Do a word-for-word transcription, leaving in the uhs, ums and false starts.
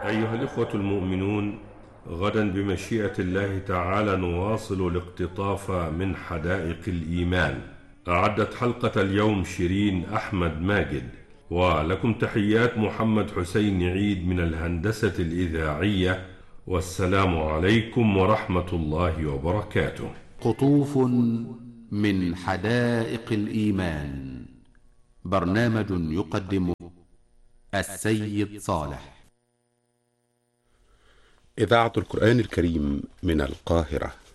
أيها الإخوة المؤمنون، غدا بمشيئة الله تعالى نواصل الاقتطاف من حدائق الإيمان. أعدت حلقة اليوم شيرين أحمد ماجد، ولكم تحيات محمد حسين عيد من الهندسة الإذاعية، والسلام عليكم ورحمة الله وبركاته. قطوف من حدائق الإيمان، برنامج يقدمه السيد صالح. إذاعة القرآن الكريم من القاهرة.